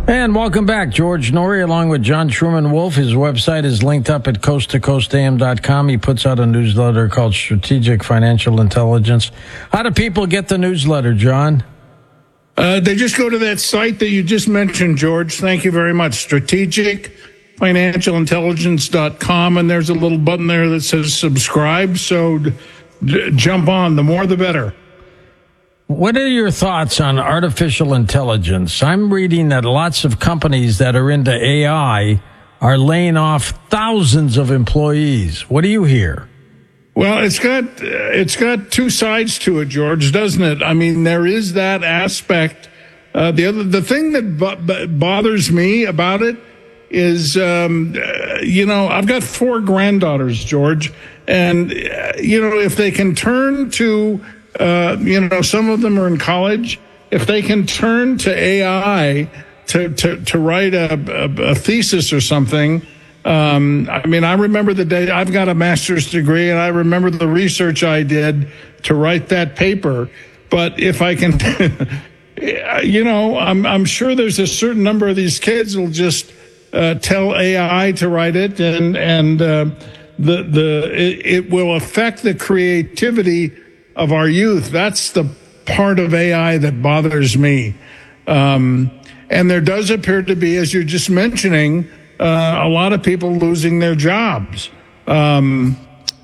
And welcome back. George Noory along with John Truman Wolf. His website is linked up at coasttocoastam.com. He puts out a newsletter called Strategic Financial Intelligence. How do people get the newsletter, John? They just go to that site that you just mentioned, George. Thank you very much. strategicfinancialintelligence.com, and there's a little button there that says subscribe. So jump on. The more, the better. What are your thoughts on artificial intelligence? I'm reading that lots of companies that are into AI are laying off thousands of employees. What do you hear? Well, it's got two sides to it, George, doesn't it? I mean, there is that aspect. The thing that bothers me about it is, I've got 4 granddaughters, George, and if they can turn to some of them are in college. If they can turn to AI to write a thesis or something, I remember the day I've got a master's degree, and I remember the research I did to write that paper. But if I can, I'm sure there's a certain number of these kids who'll just tell AI to write it, and it will affect the creativity of our youth. That's the part of AI that bothers me. And there does appear to be, as you're just mentioning, a lot of people losing their jobs. Meanwhile,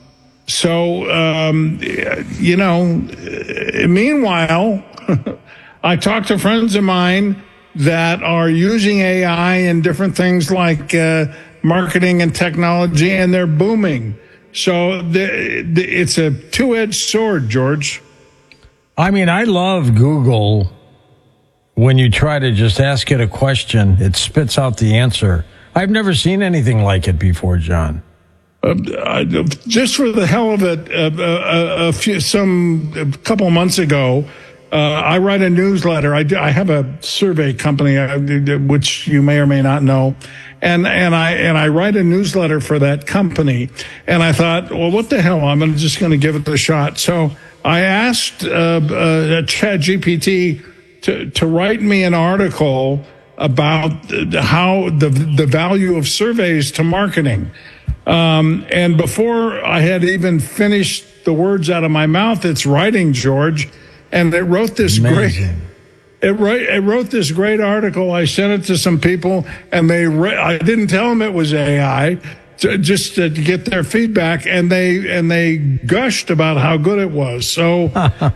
I talk to friends of mine that are using AI in different things like marketing and technology, and they're booming. So it's a two-edged sword, George. I mean, I love Google. When you try to just ask it a question, it spits out the answer. I've never seen anything like it before, John. Just for the hell of it, a couple of months ago, I write a newsletter. I have a survey company, which you may or may not know. And I write a newsletter for that company, and I thought, well, what the hell? I'm just going to give it a shot. So I asked ChatGPT to write me an article about how the value of surveys to marketing. And before I had even finished the words out of my mouth, it's writing, George, and it wrote this Amazing. It wrote this great article. I sent it to some people, and I didn't tell them it was AI, just to get their feedback, and they gushed about how good it was. So,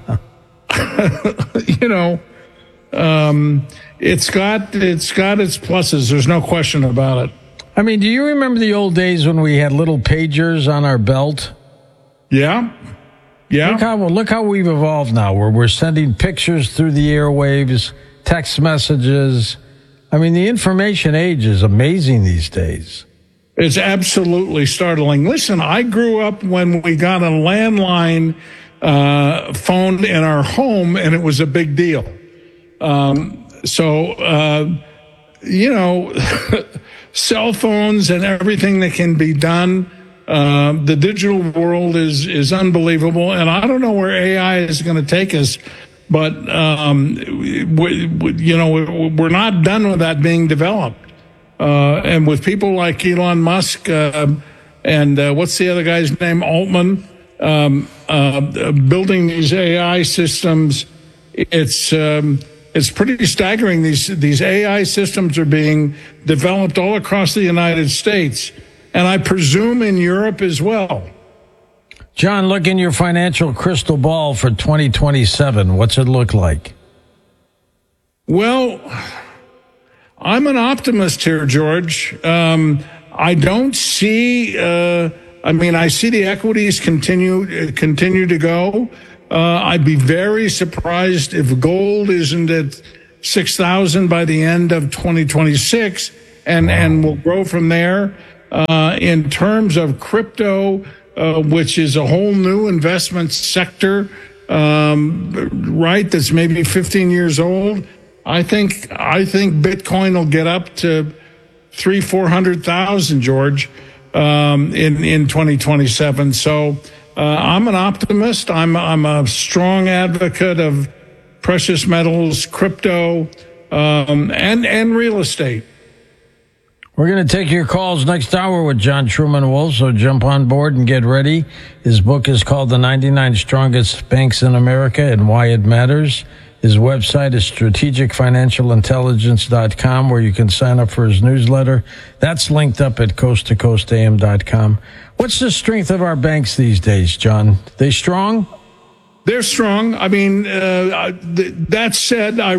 it's got its pluses. There's no question about it. I mean, do you remember the old days when we had little pagers on our belt? Yeah. Yeah. Look how we've evolved now, where we're sending pictures through the airwaves, text messages. I mean, the information age is amazing these days. It's absolutely startling. Listen, I grew up when we got a landline phone in our home, and it was a big deal. Cell phones and everything that can be done. The digital world is unbelievable, and I don't know where AI is going to take us, but we're not done with that being developed. And with people like Elon Musk and what's the other guy's name, Altman, building these AI systems, it's pretty staggering. These AI systems are being developed all across the United States, and I presume in Europe as well. John, look in your financial crystal ball for 2027. What's it look like? Well, I'm an optimist here, George. I don't see, I see the equities continue to go. I'd be very surprised if gold isn't at 6,000 by the end of 2026, and we'll grow from there. In terms of crypto, which is a whole new investment sector, that's maybe 15 years old, I think Bitcoin will get up to 300,000-400,000, George, in 2027. So I'm an optimist. I'm a strong advocate of precious metals, crypto, and real estate. We're going to take your calls next hour with John Truman Wolf, so jump on board and get ready. His book is called The 99 Strongest Banks in America and Why It Matters. His website is strategicfinancialintelligence.com, where you can sign up for his newsletter. That's linked up at coasttocoastam.com. What's the strength of our banks these days, John? They strong? They're strong. I mean, that said, I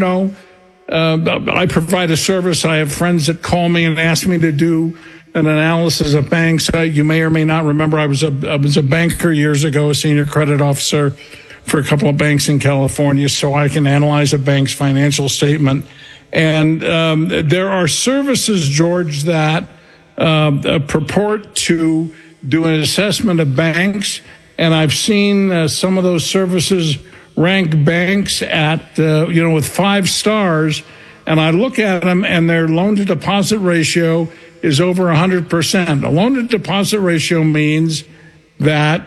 provide a service. I have friends that call me and ask me to do an analysis of banks. You may or may not remember I was a banker years ago, a senior credit officer for a couple of banks in California, so I can analyze a bank's financial statement. And there are services, George, that purport to do an assessment of banks, and I've seen some of those services rank banks at, with 5 stars, and I look at them and their loan-to-deposit ratio is over 100%. A loan-to-deposit ratio means that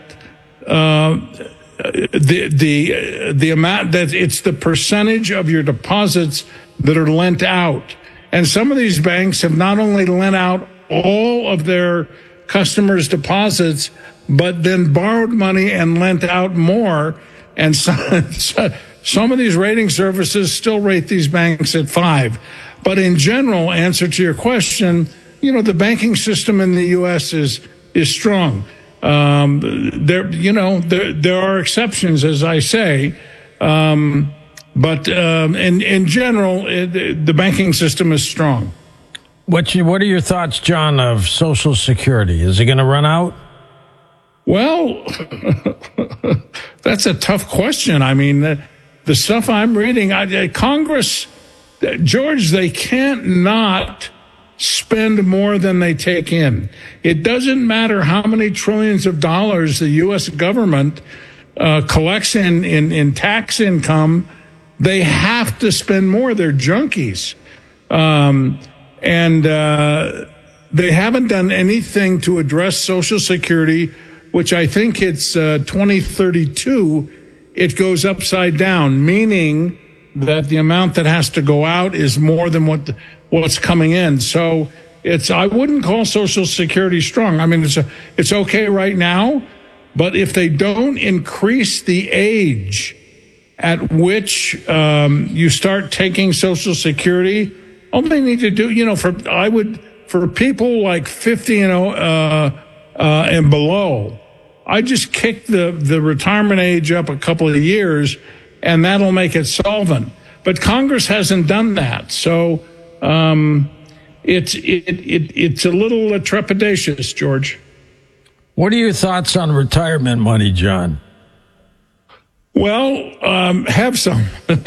the amount that it's the percentage of your deposits that are lent out. And some of these banks have not only lent out all of their customers' deposits, but then borrowed money and lent out more. And some of these rating services still rate these banks at 5. But in general, answer to your question, the banking system in the U.S. is strong. There are exceptions, as I say, but in general, the banking system is strong. What are your thoughts, John, of Social Security? Is it going to run out? Well, that's a tough question. I mean, the stuff I'm reading, Congress, George, they can't not spend more than they take in. It doesn't matter how many trillions of dollars the U.S. government collects in tax income, they have to spend more. They're junkies. And they haven't done anything to address Social Security, which I think it's 2032, it goes upside down, meaning that the amount that has to go out is more than what's coming in. So I wouldn't call Social Security strong. I mean, it's okay right now, but if they don't increase the age at which you start taking Social Security, all they need to do, for people like 50 and below, I just kick the retirement age up a couple of years, and that'll make it solvent. But Congress hasn't done that, so it's a little trepidatious, George. What are your thoughts on retirement money, John? Well, have some.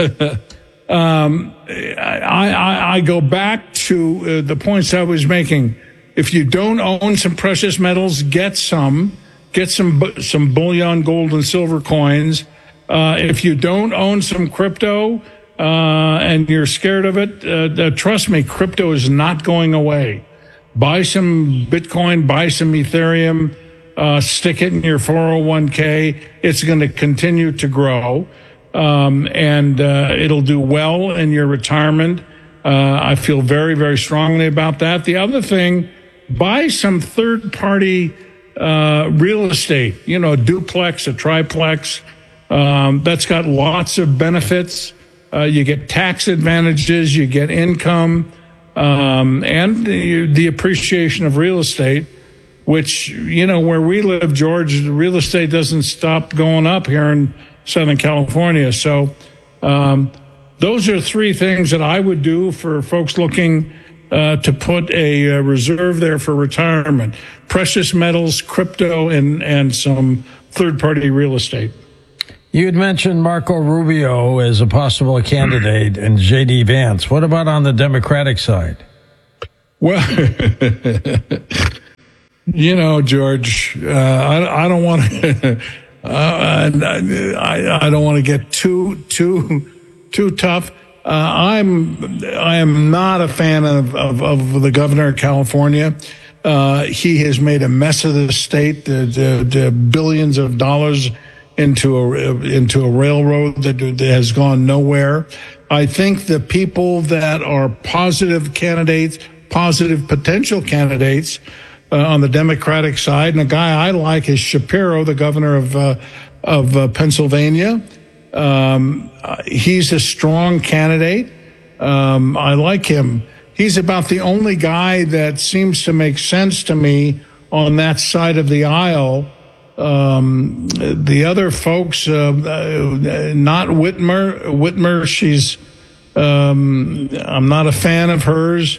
I go back to the points I was making. If you don't own some precious metals, get some bullion, gold and silver coins. If you don't own some crypto and you're scared of it, trust me, crypto is not going away. Buy some Bitcoin, buy some Ethereum, stick it in your 401k. It's going to continue to grow. And it'll do well in your retirement. I feel very, very strongly about that. The other thing, buy some third-party real estate, a duplex, a triplex. That's got lots of benefits. You get tax advantages, you get income, and the appreciation of real estate, which, where we live, George, real estate doesn't stop going up here in Southern California. So those are 3 things that I would do for folks looking to put a reserve there for retirement: precious metals, crypto, and some third-party real estate. You had mentioned Marco Rubio as a possible candidate and J.D. Vance. What about on the Democratic side? Well, George, I don't want to... I don't want to get too tough. I am not a fan of the governor of California. He has made a mess of the state. The billions of dollars into a railroad that has gone nowhere. I think the people that are positive candidates, positive potential candidates on the Democratic side, and a guy I like is Shapiro, the governor of Pennsylvania. He's a strong candidate. I like him. He's about the only guy that seems to make sense to me on that side of the aisle. The other folks, not Whitmer. Whitmer, she's, I'm not a fan of hers.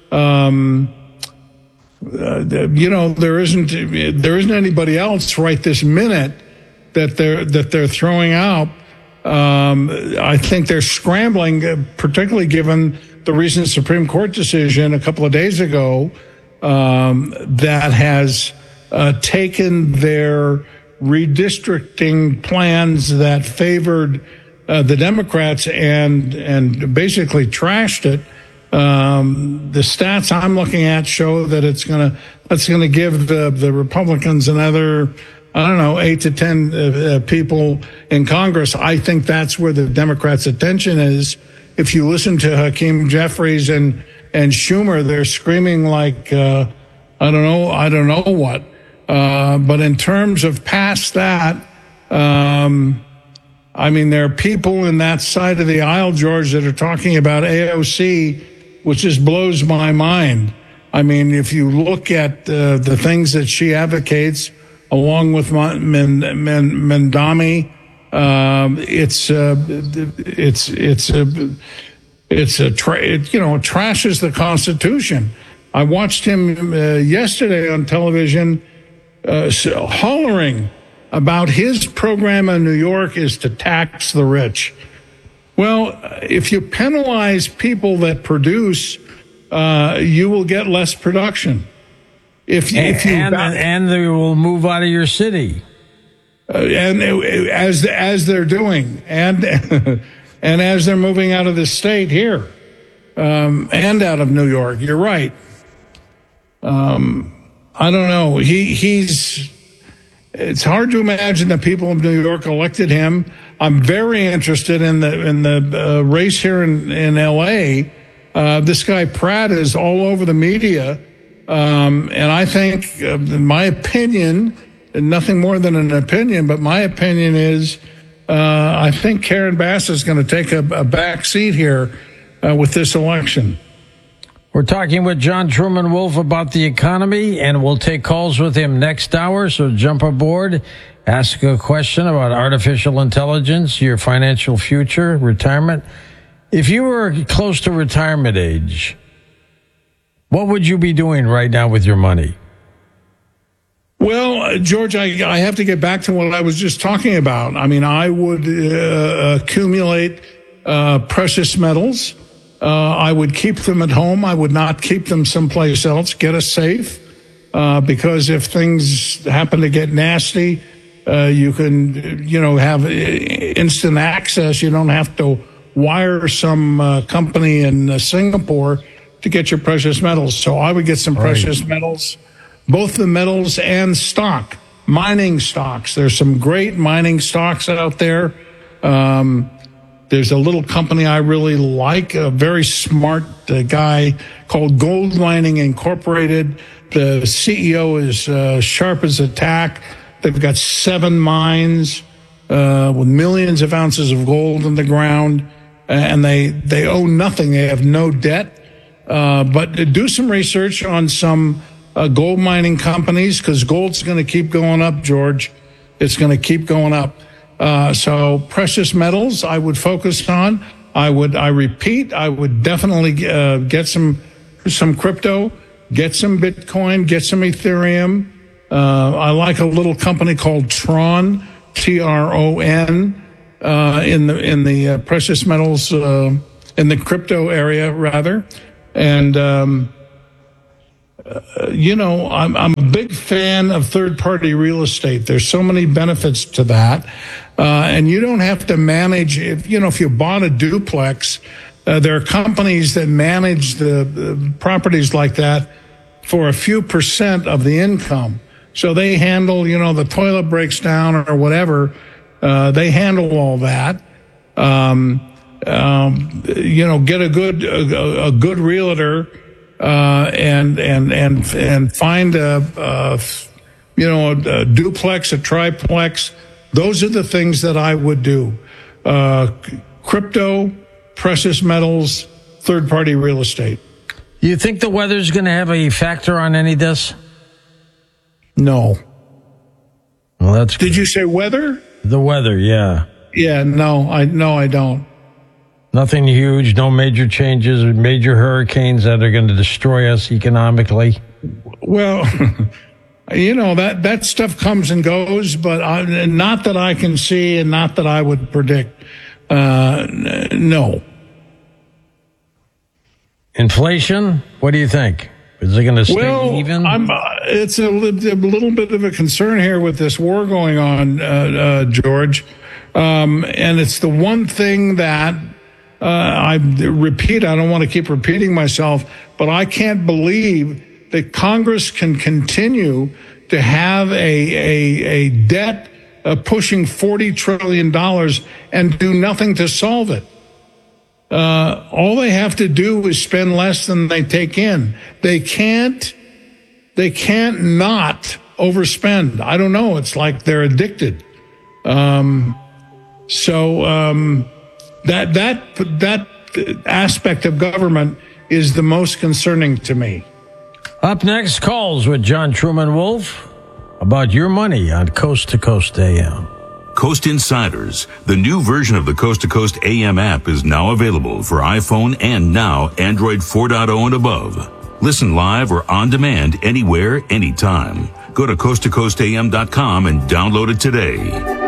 There isn't anybody else right this minute that they're throwing out. I think they're scrambling, particularly given the recent Supreme Court decision a couple of days ago that has taken their redistricting plans that favored the Democrats and basically trashed it. The stats I'm looking at show that that's going to give the Republicans another, 8 to 10 people in Congress. I think that's where the Democrats' attention is. If you listen to Hakeem Jeffries and Schumer, they're screaming like, I don't know what. But in terms of past that, there are people in that side of the aisle, George, that are talking about AOC, which just blows my mind. If you look at the things that she advocates, along with Mandami, it trashes the Constitution. I watched him yesterday on television hollering about his program in New York is to tax the rich. Well, if you penalize people that produce, you will get less production. And they will move out of your city. And as they're doing, and and as they're moving out of the state here, and out of New York, you're right. I don't know. It's hard to imagine that people of New York elected him. I'm very interested in the race here in L.A. This guy Pratt is all over the media, and I think, in my opinion, nothing more than an opinion, but my opinion is, I think Karen Bass is going to take a back seat here with this election. We're talking with John Truman Wolf about the economy, and we'll take calls with him next hour. So jump aboard, ask a question about artificial intelligence, your financial future, retirement. If you were close to retirement age, what would you be doing right now with your money? Well, George, I have to get back to what I was just talking about. I would accumulate precious metals. I would keep them at home. I would not keep them someplace else. Get a safe, because if things happen to get nasty, you can, have instant access. You don't have to wire some company in Singapore to get your precious metals. So I would get some precious metals, both the metals and stock, mining stocks. There's some great mining stocks out there. There's a little company I really like, a very smart guy called Gold Mining Incorporated. The CEO is sharp as a tack. They've got 7 mines with millions of ounces of gold in the ground, and they owe nothing. They have no debt. But do some research on some gold mining companies, because gold's going to keep going up, George. It's going to keep going up. So precious metals I would focus on. I would definitely get some crypto, get some Bitcoin, get some Ethereum. I like a little company called Tron, Tron, in the precious metals, in the crypto area rather. And, I'm a big fan of third-party real estate. There's so many benefits to that. And you don't have to manage, if you bought a duplex, there are companies that manage the properties like that for a few % of the income. So they handle, the toilet breaks down or whatever. They handle all that. Get a good realtor, and find a duplex, a triplex. Those are the things that I would do. Crypto, precious metals, third-party real estate. You think the weather's going to have a factor on any of this? No. Well, that's good. Did you say weather? The weather, yeah. Yeah, no, I don't. Nothing huge, no major changes, major hurricanes that are going to destroy us economically. Well, that stuff comes and goes, but not that I can see and not that I would predict. No. Inflation, what do you think? Is it going to stay even? It's a little bit of a concern here with this war going on, George. And it's the one thing that I repeat, I don't want to keep repeating myself, but I can't believe that Congress can continue to have a debt pushing $40 trillion and do nothing to solve it. All they have to do is spend less than they take in. They can't not overspend. I don't know. It's like they're addicted. That aspect of government is the most concerning to me. Up next, calls with John Truman Wolf about your money on Coast to Coast AM. Coast Insiders, the new version of the Coast to Coast AM app, is now available for iPhone and now Android 4.0 and above. Listen live or on demand anywhere, anytime. Go to coasttocoastam.com and download it today.